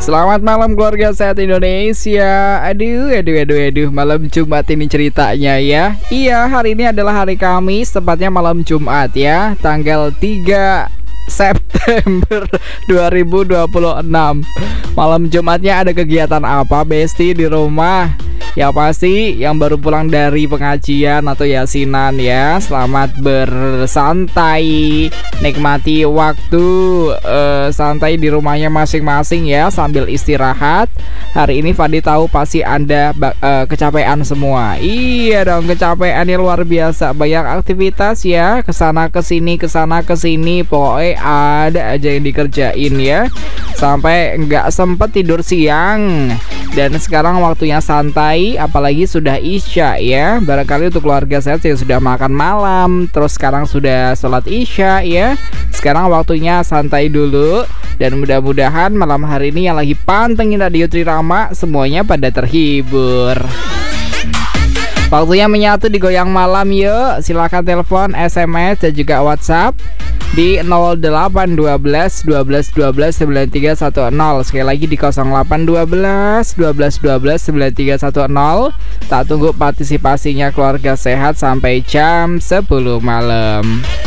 Selamat malam keluarga sehat Indonesia. Aduh, malam Jumat ini ceritanya ya. Iya, hari ini adalah hari Kamis, tepatnya malam Jumat ya, tanggal 3 September 2026. Malam Jumatnya ada kegiatan apa Besti di rumah? Ya pasti yang baru pulang dari pengajian atau yasinan ya, selamat bersantai, nikmati waktu santai di rumahnya masing-masing ya, sambil istirahat. Hari ini Fadi tahu pasti Anda kecapean semua. Iya dong, kecapeannya luar biasa, banyak aktivitas ya, kesana kesini, pokoknya ada aja yang dikerjain ya, sampai nggak sempet tidur siang. Dan sekarang waktunya santai, apalagi sudah isya ya. Barangkali untuk keluarga saya yang sudah makan malam, terus sekarang sudah sholat isya ya. Sekarang waktunya santai dulu. Dan mudah-mudahan malam hari ini yang lagi pantengin Radio Trirama semuanya pada terhibur. Waktunya menyatu di Goyang Malam yuk. Silakan telepon, SMS dan juga WhatsApp di 0812 12 12 9310. Sekali lagi di 0812 12 12 9310. Tak tunggu partisipasinya keluarga sehat sampai jam 10 malam.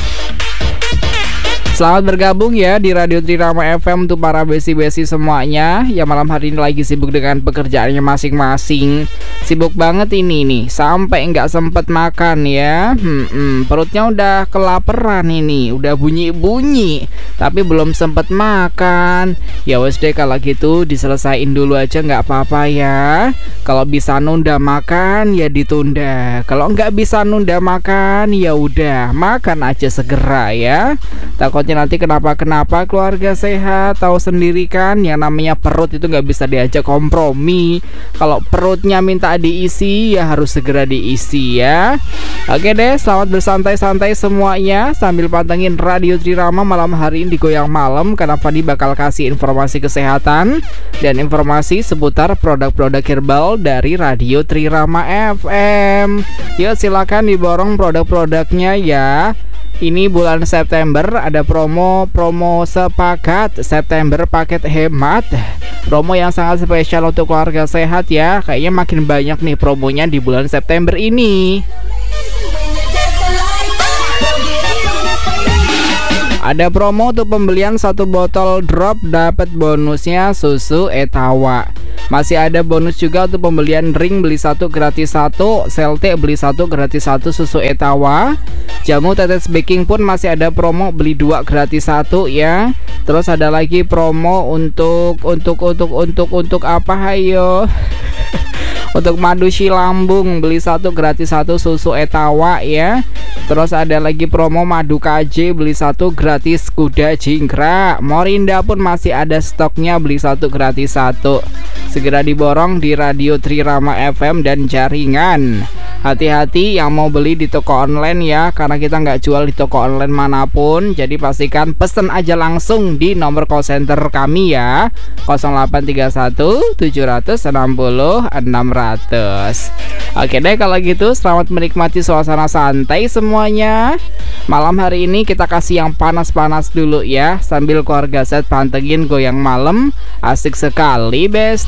Selamat bergabung ya di Radio Trirama FM untuk para besi-besi semuanya yang malam hari ini lagi sibuk dengan pekerjaannya masing-masing. Sibuk banget ini nih, sampai nggak sempet makan ya. Perutnya udah kelaparan ini, udah bunyi-bunyi, tapi belum sempet makan. Ya wes deh, kalau gitu diselesain dulu aja nggak apa-apa ya. Kalau bisa nunda makan ya ditunda. Kalau nggak bisa nunda makan ya udah makan aja segera ya. Takutnya nanti kenapa-kenapa keluarga sehat. Tahu sendiri kan, yang namanya perut itu nggak bisa diajak kompromi. Kalau perutnya minta diisi ya harus segera diisi ya. Oke deh, selamat bersantai-santai semuanya sambil pantengin Radio Trirama malam hari ini di Goyang Malam, karena Fadi bakal kasih informasi kesehatan dan informasi seputar produk-produk herbal dari Radio Trirama FM. Yuk silakan diborong produk-produknya ya. Ini bulan September ada promo sepakat September paket hemat. Promo yang sangat spesial untuk keluarga sehat ya. Kayaknya makin banyak nih promonya di bulan September ini. Ada promo untuk pembelian 1 botol drop dapat bonusnya susu Etawa. Masih ada bonus juga untuk pembelian ring beli 1 gratis 1, selte beli 1 gratis 1 susu Etawa. Jamu tetes baking pun masih ada promo beli 2 gratis 1 ya. Terus ada lagi promo untuk apa hayo? Untuk madu silambung beli 1 gratis 1 susu Etawa ya. Terus ada lagi promo madu KJ beli 1 gratis kuda jingkrak. Morinda pun masih ada stoknya beli 1 gratis 1. Segera diborong di Radio Trirama FM dan jaringan. Hati-hati yang mau beli di toko online ya, karena kita nggak jual di toko online manapun. Jadi pastikan pesen aja langsung di nomor call center kami ya, 0831 760 600. Oke deh kalau gitu, selamat menikmati suasana santai semuanya. Malam hari ini kita kasih yang panas-panas dulu ya, sambil keluarga set pantengin Goyang Malam. Asik sekali Besti.